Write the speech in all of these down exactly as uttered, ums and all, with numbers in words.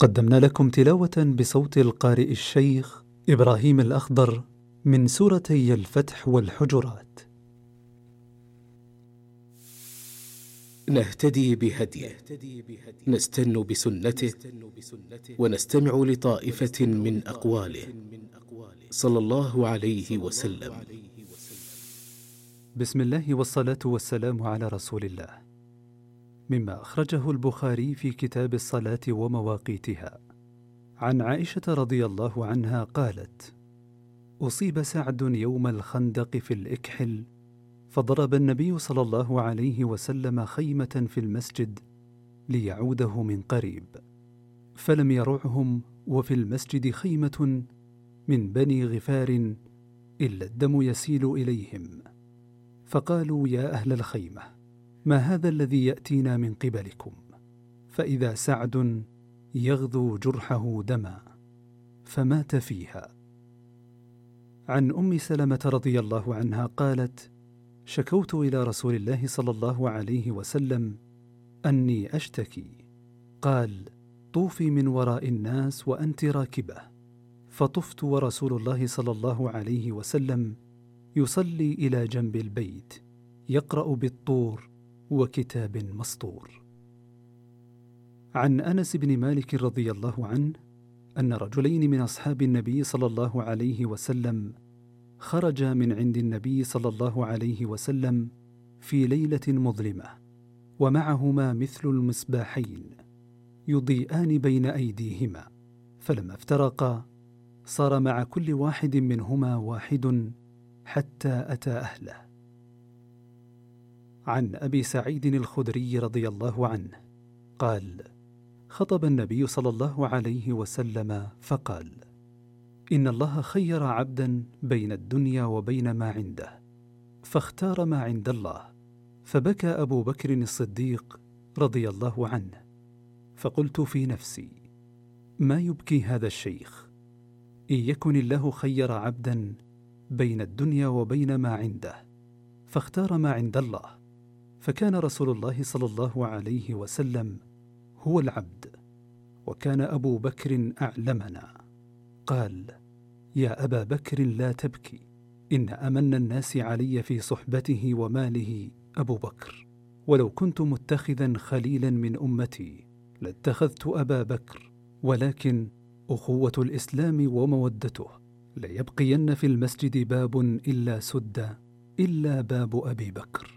قدمنا لكم تلاوة بصوت القارئ الشيخ إبراهيم الأخضر من سورتي الفتح والحجرات. نهتدي بهديه، نستن بسنته، ونستمع لطائفة من أقواله صلى الله عليه وسلم. بسم الله والصلاة والسلام على رسول الله. مما أخرجه البخاري في كتاب الصلاة ومواقيتها عن عائشة رضي الله عنها قالت: أصيب سعد يوم الخندق في الإكحل، فضرب النبي صلى الله عليه وسلم خيمة في المسجد ليعوده من قريب، فلم يرعهم وفي المسجد خيمة من بني غفار إلا الدم يسيل إليهم، فقالوا: يا أهل الخيمة، ما هذا الذي يأتينا من قبلكم؟ فإذا سعد يغذو جرحه دما، فمات فيها. عن أم سلمة رضي الله عنها قالت: شكوت إلى رسول الله صلى الله عليه وسلم أني أشتكي، قال: طوفي من وراء الناس وأنت راكبة، فطفت ورسول الله صلى الله عليه وسلم يصلي إلى جنب البيت يقرأ بالطور وكتاب مسطور. عن أنس بن مالك رضي الله عنه أن رجلين من أصحاب النبي صلى الله عليه وسلم خرجا من عند النبي صلى الله عليه وسلم في ليلة مظلمة، ومعهما مثل المصباحين يضيئان بين أيديهما، فلما افترقا صار مع كل واحد منهما واحد حتى أتى أهله. عن أبي سعيد الخدري رضي الله عنه قال: خطب النبي صلى الله عليه وسلم فقال: إن الله خير عبدا بين الدنيا وبين ما عنده، فاختار ما عند الله، فبكى أبو بكر الصديق رضي الله عنه، فقلت في نفسي: ما يبكي هذا الشيخ؟ إن يكن الله خير عبدا بين الدنيا وبين ما عنده فاختار ما عند الله، فكان رسول الله صلى الله عليه وسلم هو العبد، وكان أبو بكر أعلمنا. قال: يا أبا بكر لا تبكي، إن أمن الناس علي في صحبته وماله أبو بكر، ولو كنت متخذا خليلا من أمتي لاتخذت أبا بكر، ولكن أخوة الإسلام ومودته ليبقين في المسجد باب إلا سد إلا باب أبي بكر.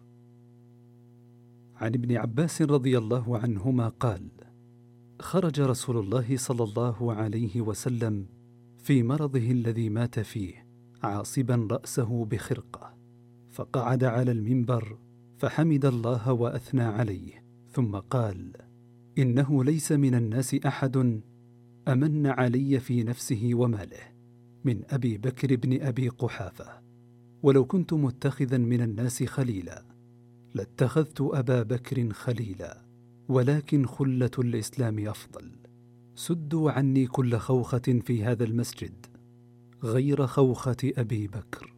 عن ابن عباس رضي الله عنهما قال: خرج رسول الله صلى الله عليه وسلم في مرضه الذي مات فيه عاصبا رأسه بخرقة، فقعد على المنبر فحمد الله وأثنى عليه، ثم قال: إنه ليس من الناس أحد أمن علي في نفسه وماله من أبي بكر بن أبي قحافة، ولو كنت متخذا من الناس خليلا لاتخذت أبا بكر خليلا، ولكن خلة الإسلام أفضل. سدوا عني كل خوخة في هذا المسجد غير خوخة أبي بكر.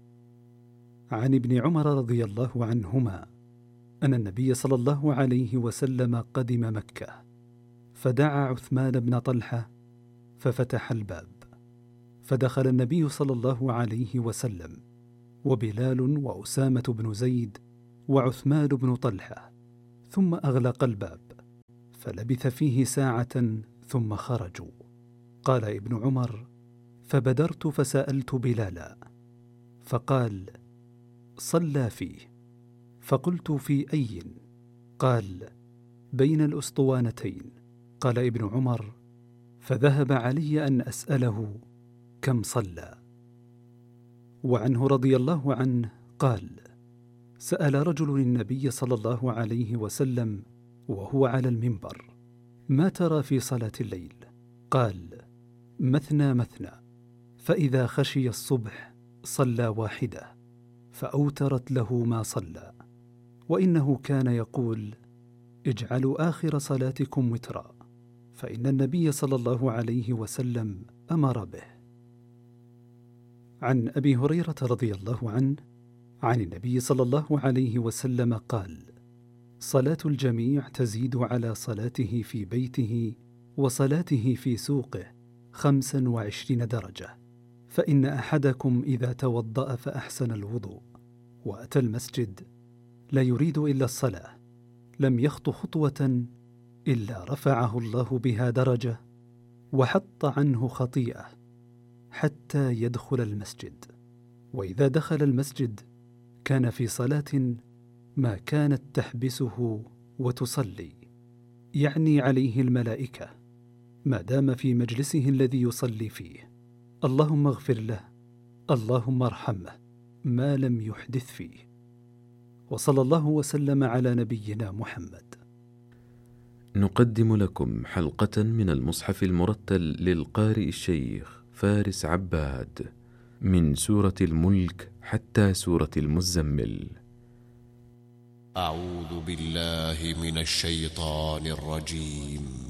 عن ابن عمر رضي الله عنهما أن النبي صلى الله عليه وسلم قدم مكة، فدعا عثمان بن طلحة ففتح الباب، فدخل النبي صلى الله عليه وسلم وبلال وأسامة بن زيد وعثمان بن طلحة، ثم أغلق الباب، فلبث فيه ساعة ثم خرجوا. قال ابن عمر: فبدرت فسألت بلالا، فقال: صلى فيه. فقلت: في أي؟ قال: بين الأسطوانتين. قال ابن عمر: فذهب علي أن أسأله كم صلى. وعنه رضي الله عنه قال: سأل رجل النبي صلى الله عليه وسلم وهو على المنبر: ما ترى في صلاة الليل؟ قال: مثنى مثنى، فإذا خشي الصبح صلى واحدة، فأوترت له ما صلى. وإنه كان يقول: اجعلوا آخر صلاتكم وترا، فإن النبي صلى الله عليه وسلم أمر به. عن أبي هريرة رضي الله عنه عن النبي صلى الله عليه وسلم قال: صلاة الجميع تزيد على صلاته في بيته وصلاته في سوقه خمسا وعشرين درجة. فإن أحدكم إذا توضأ فأحسن الوضوء وأتى المسجد لا يريد إلا الصلاة لم يخط خطوة إلا رفعه الله بها درجة وحط عنه خطيئة حتى يدخل المسجد. وإذا دخل المسجد كان في صلاة ما كانت تحبسه وتصلي، يعني عليه الملائكة ما دام في مجلسه الذي يصلي فيه. اللهم اغفر له، اللهم ارحمه، ما لم يحدث فيه. وصلى الله وسلم على نبينا محمد. نقدم لكم حلقة من المصحف المرتل للقارئ الشيخ فارس عباد من سورة الملك حتى سورة المزمل. أعوذ بالله من الشيطان الرجيم.